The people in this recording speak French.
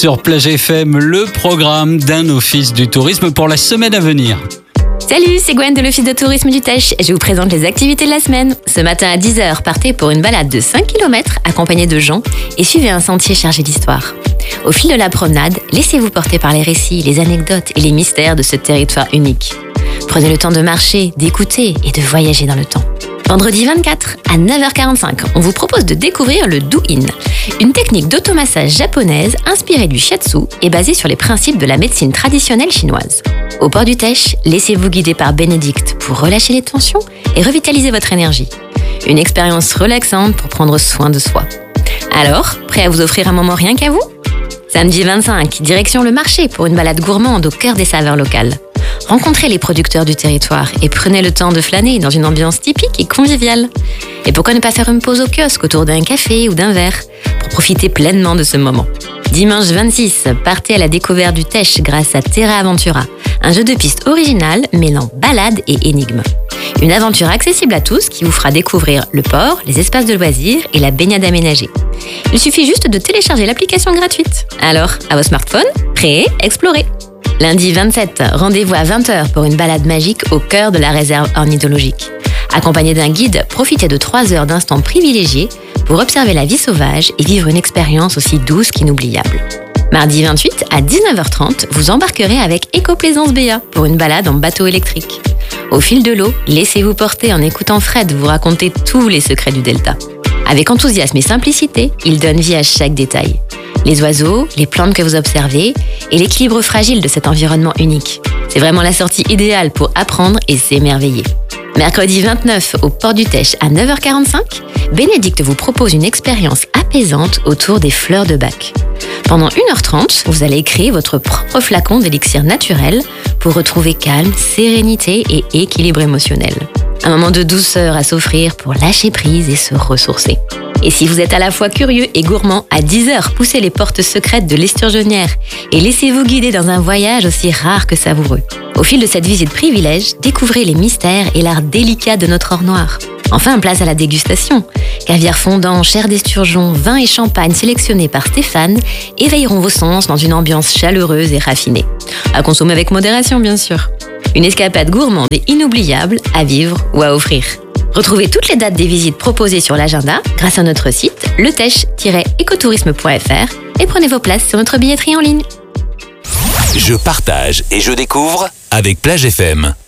sur Plage FM, le programme d'un office du tourisme pour la semaine à venir. Salut, c'est Gwen de l'Office de tourisme du Teche. Je vous présente les activités de la semaine. Ce matin à 10h, partez pour une balade de 5 km accompagnée de gens et suivez un sentier chargé d'histoire. Au fil de la promenade, laissez-vous porter par les récits, les anecdotes et les mystères de ce territoire unique. Prenez le temps de marcher, d'écouter et de voyager dans le temps. Vendredi 24, à 9h45, on vous propose de découvrir le Do-In, une technique d'automassage japonaise inspirée du shiatsu et basée sur les principes de la médecine traditionnelle chinoise. Au port du Teche, laissez-vous guider par Bénédicte pour relâcher les tensions et revitaliser votre énergie. Une expérience relaxante pour prendre soin de soi. Alors, prêt à vous offrir un moment rien qu'à vous ? Samedi 25, direction le marché pour une balade gourmande au cœur des saveurs locales. Rencontrez les producteurs du territoire et prenez le temps de flâner dans une ambiance typique et conviviale. Et pourquoi ne pas faire une pause au kiosque autour d'un café ou d'un verre pour profiter pleinement de ce moment. Dimanche 26, partez à la découverte du Teche grâce à Terra Aventura, un jeu de piste original mêlant balade et énigmes. Une aventure accessible à tous qui vous fera découvrir le port, les espaces de loisirs et la baignade aménagée. Il suffit juste de télécharger l'application gratuite. Alors, à vos smartphones, prêts, explorez. Lundi 27, rendez-vous à 20h pour une balade magique au cœur de la réserve ornithologique. Accompagné d'un guide, profitez de 3 heures d'instants privilégiés pour observer la vie sauvage et vivre une expérience aussi douce qu'inoubliable. Mardi 28, à 19h30, vous embarquerez avec Éco-Plaisance Béa pour une balade en bateau électrique. Au fil de l'eau, laissez-vous porter en écoutant Fred vous raconter tous les secrets du delta. Avec enthousiasme et simplicité, il donne vie à chaque détail. Les oiseaux, les plantes que vous observez et l'équilibre fragile de cet environnement unique. C'est vraiment la sortie idéale pour apprendre et s'émerveiller. Mercredi 29, au port du Teche à 9h45, Bénédicte vous propose une expérience apaisante autour des fleurs de bac. Pendant 1h30, vous allez créer votre propre flacon d'élixir naturel pour retrouver calme, sérénité et équilibre émotionnel. Un moment de douceur à s'offrir pour lâcher prise et se ressourcer. Et si vous êtes à la fois curieux et gourmand, à 10h, poussez les portes secrètes de l'Esturgeonnière et laissez-vous guider dans un voyage aussi rare que savoureux. Au fil de cette visite privilège, découvrez les mystères et l'art délicat de notre or noir. Enfin, place à la dégustation. Caviar fondant, chair d'esturgeon, vin et champagne sélectionnés par Stéphane éveilleront vos sens dans une ambiance chaleureuse et raffinée. À consommer avec modération, bien sûr. Une escapade gourmande et inoubliable à vivre ou à offrir. Retrouvez toutes les dates des visites proposées sur l'agenda grâce à notre site leteche-ecotourisme.fr et prenez vos places sur notre billetterie en ligne. Je partage et je découvre avec Plage FM.